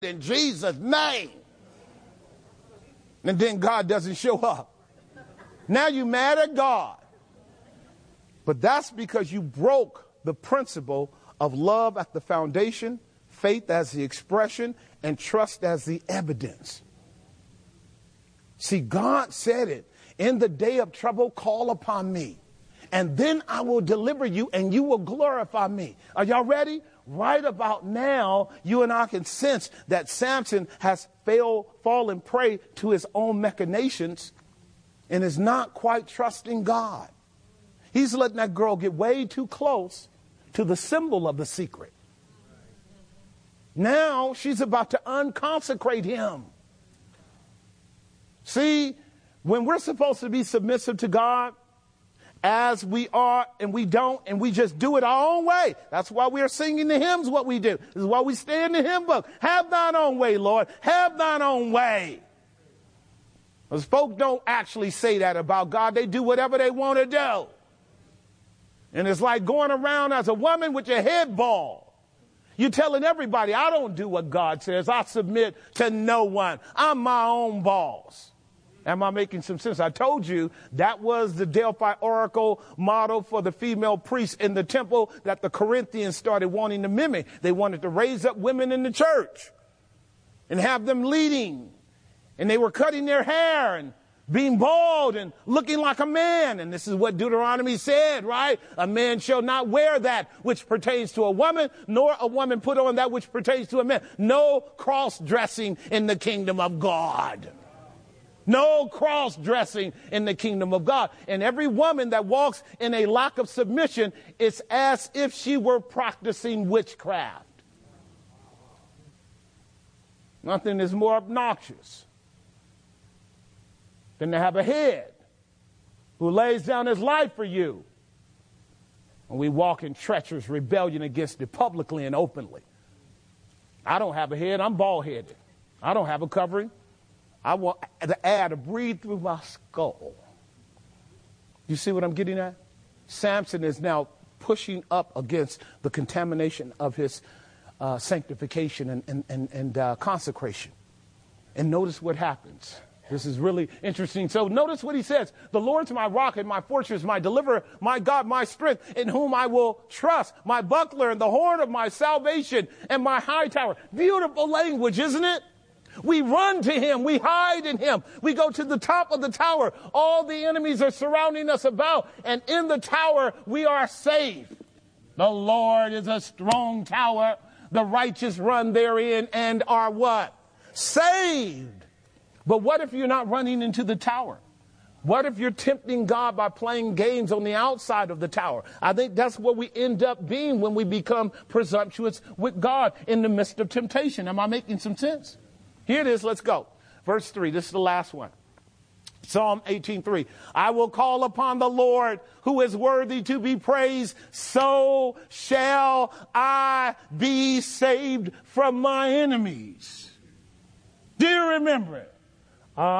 in Jesus' name. And then God doesn't show up. Now you're mad at God. But that's because you broke the principle of love at the foundation, faith as the expression, and trust as the evidence. See, God said it. In the day of trouble, call upon me, and then I will deliver you, and you will glorify me. Are y'all ready? Right about now, you and I can sense that Samson has fallen prey to his own machinations and is not quite trusting God. He's letting that girl get way too close to the symbol of the secret. Now she's about to unconsecrate him. See, when we're supposed to be submissive to God, as we are, and we don't, and we just do it our own way. That's why we are singing the hymns what we do. This is why we stay in the hymn book. Have thine own way, Lord. Have thine own way. Because folk don't actually say that about God. They do whatever they want to do. And it's like going around as a woman with your head bald. You're telling everybody, I don't do what God says. I submit to no one. I'm my own boss. Am I making some sense? I told you that was the Delphi Oracle model for the female priests in the temple that the Corinthians started wanting to mimic. They wanted to raise up women in the church and have them leading. And they were cutting their hair and being bald and looking like a man. And this is what Deuteronomy said, right? A man shall not wear that which pertains to a woman, nor a woman put on that which pertains to a man. No cross-dressing in the kingdom of God. No cross-dressing in the kingdom of God. And every woman that walks in a lack of submission is as if she were practicing witchcraft. Nothing is more obnoxious than to have a head who lays down his life for you. And we walk in treacherous rebellion against it publicly and openly. I don't have a head. I'm bald-headed. I don't have a covering. I want the air to breathe through my skull. You see what I'm getting at? Samson is now pushing up against the contamination of his sanctification and consecration. And notice what happens. This is really interesting. So notice what he says. The Lord's my rock and my fortress, my deliverer, my God, my strength, in whom I will trust, my buckler and the horn of my salvation and my high tower. Beautiful language, isn't it? We run to him. We hide in him. We go to the top of the tower. All the enemies are surrounding us about. And in the tower, we are safe. The Lord is a strong tower. The righteous run therein and are what? Saved. But what if you're not running into the tower? What if you're tempting God by playing games on the outside of the tower? I think that's what we end up being when we become presumptuous with God in the midst of temptation. Am I making some sense? Here it is. Let's go. Verse 3. This is the last one. Psalm 18:3. I will call upon the Lord who is worthy to be praised. So shall I be saved from my enemies. Do you remember it?